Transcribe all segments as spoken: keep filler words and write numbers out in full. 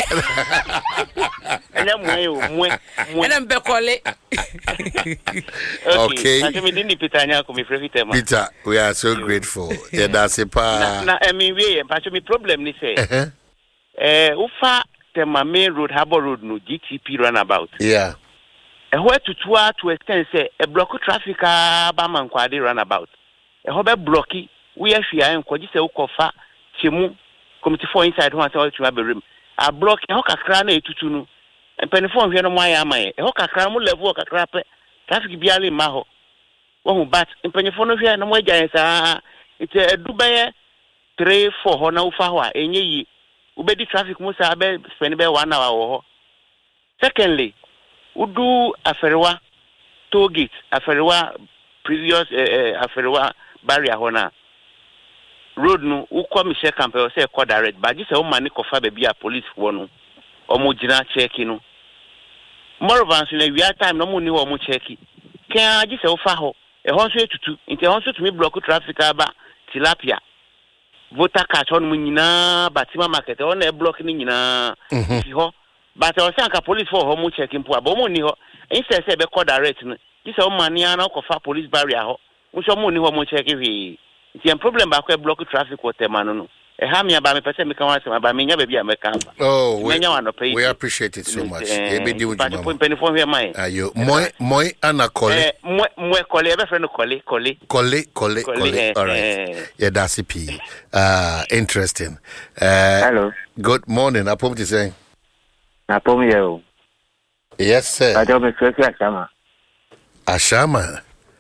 And I'm way, when I'm Becole. Okay. I mean, Peter, Peter, we are so grateful. Yeah, that's a pa. Now, I mean, we have a problem, they say. Eh, Ufa, the main road, Harbour Road, no G T P runabout. Yeah. And where to tour to extend, say, a block of traffic, Baman Quadi runabout. A hobby blocky, we are here and Quadisa Ukofa, Chimu, committee for inside one to have a room. A block, a hoka crane to Tunu, and Penifon, here no my am I, a hoka cramu level, a crap, traffic bialy maho. One who bat in Penifon here, no more giants are. It's a Dubai three four Hona Ufawa, and ye. Ubedi traffic musa abe spend about one hour or secondly, udu aferwa toll gate aferwa previous uh, aferwa barrier hona road no ukwa Michelle Campbell say call direct but just say o mani kofa baby a police for no omo gina check no more advance na we time no mo ni omo check kan just say o fa ho e ho so etutu nti ho so to me block traffic aba tilapia voter card on nyina batima market on e block ni nyina fi ho but o say anka police for ho mo checking po aba mo ni ho instead say be call direct no this o mani ana ko fa police barrier ho mo so mo ni ho mo check wi ti en problem ba ko block traffic ko tema no no e ha me aba me pese me kan wa se aba me nya ba bi a me kan oh we, we appreciate it so much e be di but point penifon here mai ayo moi moi ana kole eh moi moi kole e be friend kole kole kole kole kole all right yeah that's it uh interesting uh hello good morning apom to say apom you yes sir I don't make ashama ashama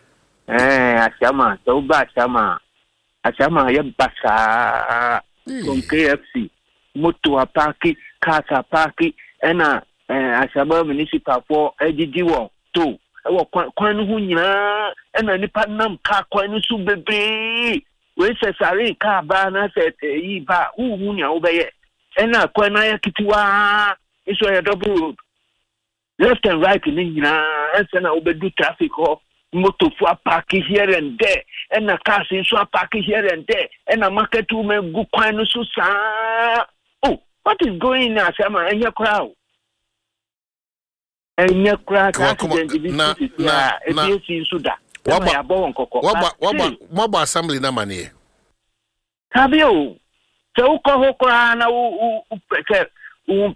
eh ashama so ba ashama ashama ya basa from K F C moto apaki kasa apaki ena eh ashaba municipal for ejiji won to e wo kwan hu nyina ena nipa nam ka kwan su bebe we se sare ka ba na se yi ba hu hu nya wo beye ena kwan na ya kitiwa iso ya double road left and right ni nyina ense na wo be do traffic ho moto for park here and there and a car in so park here and there and a market woman go kwan so sa oh what is going on sama enya crowd enya crowd na na na ebisi suda waba waba waba waba assembly na manie kabio so ko ho kwa na u u